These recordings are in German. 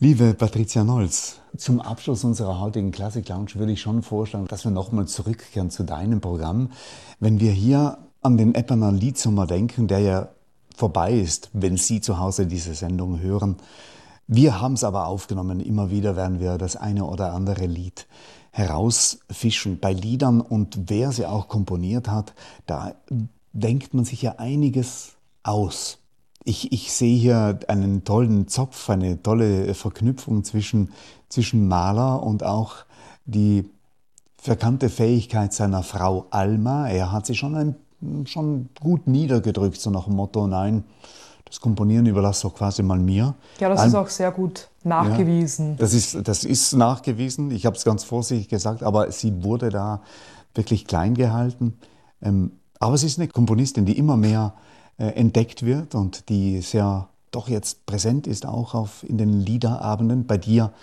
Liebe Patricia Nolz, zum Abschluss unserer heutigen Classic Lounge würde ich schon vorschlagen, dass wir nochmal zurückkehren zu deinem Programm. Wenn wir hier an den Epperner Liedsommer denken, der ja vorbei ist, wenn Sie zu Hause diese Sendung hören. Wir haben es aber aufgenommen. Immer wieder werden wir das eine oder andere Lied herausfischen. Bei Liedern und wer sie auch komponiert hat, da denkt man sich ja einiges aus. Ich sehe hier einen tollen Zopf, eine tolle Verknüpfung zwischen Mahler und auch die verkannte Fähigkeit seiner Frau Alma. Er hat sie schon gut niedergedrückt, so nach dem Motto, nein, das Komponieren überlasse doch quasi mal mir. Ja, das ist auch sehr gut nachgewiesen. Ja, das ist nachgewiesen, ich habe es ganz vorsichtig gesagt, aber sie wurde da wirklich klein gehalten. Aber sie ist eine Komponistin, die immer mehr entdeckt wird und die sehr doch jetzt präsent ist, auch in den Liederabenden. Bei dir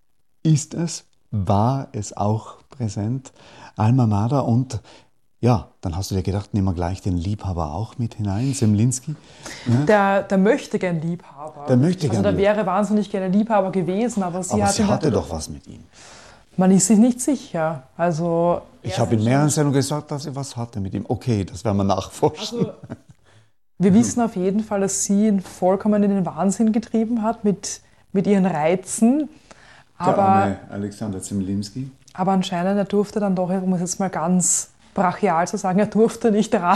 war es auch präsent, Alma Mahler. Und ja, dann hast du dir gedacht, nehmen wir gleich den Liebhaber auch mit hinein, Zemlinsky. Ja. Der möchte gern Liebhaber. Der wäre wahnsinnig gerne Liebhaber gewesen, aber sie hatte doch was mit ihm. Man ist sich nicht sicher. Also, ich habe in mehreren Sendungen gesagt, dass sie was hatte mit ihm. Okay, das werden wir nachforschen. Also, wir wissen auf jeden Fall, dass sie ihn vollkommen in den Wahnsinn getrieben hat mit ihren Reizen. Der arme Alexander Zemlinsky. Aber anscheinend, er durfte dann doch, um es jetzt mal ganz brachial zu sagen, er durfte nicht ran.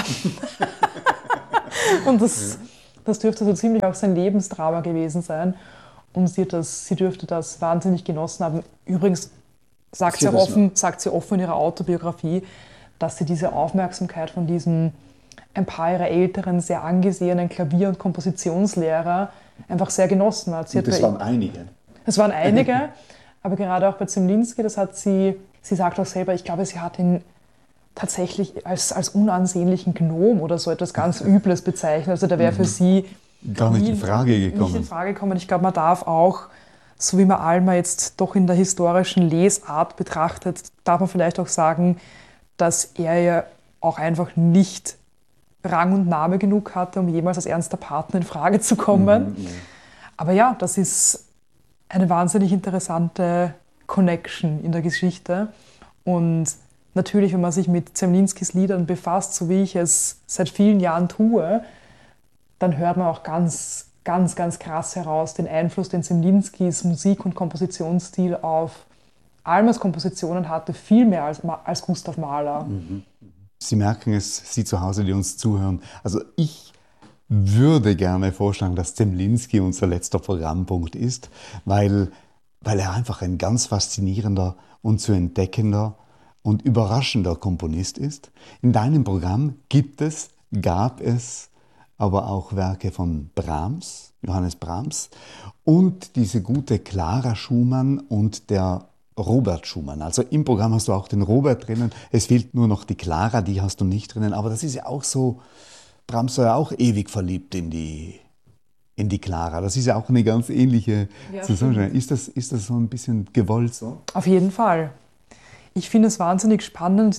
Und das dürfte so ziemlich auch sein Lebensdrama gewesen sein. Und sie dürfte das wahnsinnig genossen haben. Übrigens sagt sie offen in ihrer Autobiografie, dass sie diese Aufmerksamkeit von diesem ein paar ihrer älteren, sehr angesehenen Klavier- und Kompositionslehrer einfach sehr genossen hat. Und das waren einige. Es waren einige, aber gerade auch bei Zemlinsky, sie sagt auch selber, ich glaube, sie hat ihn tatsächlich als unansehnlichen Gnom oder so etwas ganz Übles bezeichnet. Also da wäre für sie gar nicht in Frage gekommen. Ich glaube, man darf auch, so wie man Alma jetzt doch in der historischen Lesart betrachtet, darf man vielleicht auch sagen, dass er ja auch einfach nicht Rang und Name genug hatte, um jemals als ernster Partner in Frage zu kommen. Aber ja, das ist eine wahnsinnig interessante Connection in der Geschichte. Und natürlich, wenn man sich mit Zemlinskys Liedern befasst, so wie ich es seit vielen Jahren tue, dann hört man auch ganz, ganz, ganz krass heraus den Einfluss, den Zemlinskys Musik- und Kompositionsstil auf Almas Kompositionen hatte, viel mehr als Gustav Mahler. Sie merken es, Sie zu Hause, die uns zuhören. Also ich würde gerne vorschlagen, dass Zemlinsky unser letzter Programmpunkt ist, weil er einfach ein ganz faszinierender und zu entdeckender und überraschender Komponist ist. In deinem Programm gab es aber auch Werke von Brahms, Johannes Brahms, und diese gute Clara Schumann und der Robert Schumann. Also im Programm hast du auch den Robert drinnen. Es fehlt nur noch die Clara, die hast du nicht drinnen. Aber das ist ja auch so, Brahms war ja auch ewig verliebt in die Clara. Das ist ja auch eine ganz ähnliche Zusammenstellung. Ist das so ein bisschen gewollt so? Auf jeden Fall. Ich finde es wahnsinnig spannend,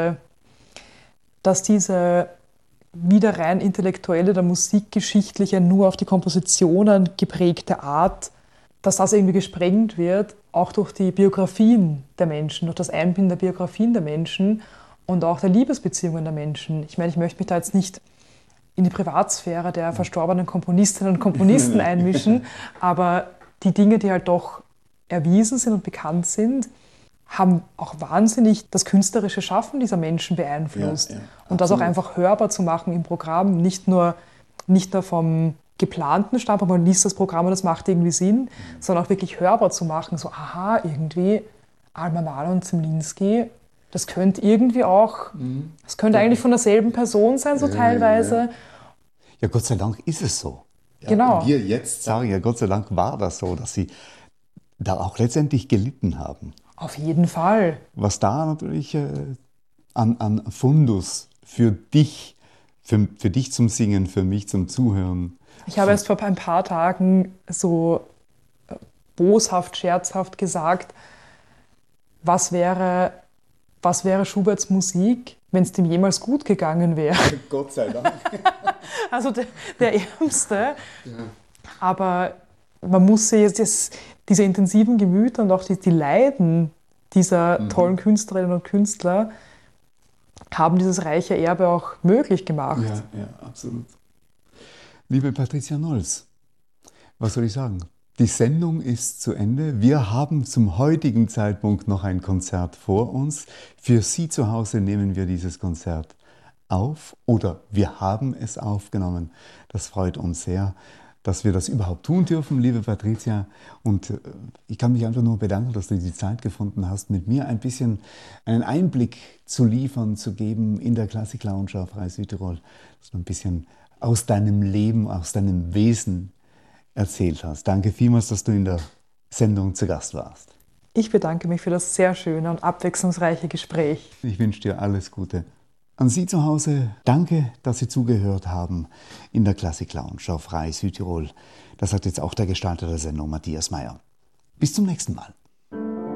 dass diese wieder rein intellektuelle, der musikgeschichtliche, nur auf die Kompositionen geprägte Art, dass das irgendwie gesprengt wird, auch durch die Biografien der Menschen, durch das Einbinden der Biografien der Menschen und auch der Liebesbeziehungen der Menschen. Ich meine, ich möchte mich da jetzt nicht in die Privatsphäre der verstorbenen Komponistinnen und Komponisten einmischen, aber die Dinge, die halt doch erwiesen sind und bekannt sind, haben auch wahnsinnig das künstlerische Schaffen dieser Menschen beeinflusst. Und das auch einfach hörbar zu machen im Programm, nicht nur vom geplanten Stab, aber man liest das Programm und das macht irgendwie Sinn, sondern auch wirklich hörbar zu machen. So, aha, irgendwie Alma Mahler und Zemlinsky, das könnte irgendwie auch, das könnte eigentlich von derselben Person sein, so teilweise. Ja, Gott sei Dank ist es so. Ja, genau. Wir jetzt sagen, ja, Gott sei Dank war das so, dass sie da auch letztendlich gelitten haben. Auf jeden Fall. Was da natürlich an Fundus für dich zum Singen, für mich zum Zuhören. Ich habe erst vor ein paar Tagen so boshaft, scherzhaft gesagt, was wäre Schuberts Musik, wenn es dem jemals gut gegangen wäre? Gott sei Dank. Also der Ärmste. Ja. Aber man muss sich diese intensiven Gemüter und auch die Leiden dieser tollen Künstlerinnen und Künstler haben dieses reiche Erbe auch möglich gemacht. Ja, absolut. Liebe Patricia Nolz, was soll ich sagen? Die Sendung ist zu Ende. Wir haben zum heutigen Zeitpunkt noch ein Konzert vor uns. Für Sie zu Hause nehmen wir dieses Konzert auf oder wir haben es aufgenommen. Das freut uns sehr, dass wir das überhaupt tun dürfen, liebe Patricia. Und ich kann mich einfach nur bedanken, dass du die Zeit gefunden hast, mit mir ein bisschen einen Einblick zu liefern, zu geben in der Classic Lounge auf Rai Südtirol, dass du ein bisschen aus deinem Leben, aus deinem Wesen erzählt hast. Danke vielmals, dass du in der Sendung zu Gast warst. Ich bedanke mich für das sehr schöne und abwechslungsreiche Gespräch. Ich wünsche dir alles Gute. An Sie zu Hause, danke, dass Sie zugehört haben in der Classic Lounge auf Rai Südtirol. Das sagt jetzt auch der Gestalter der Sendung, Matthias Meyer. Bis zum nächsten Mal.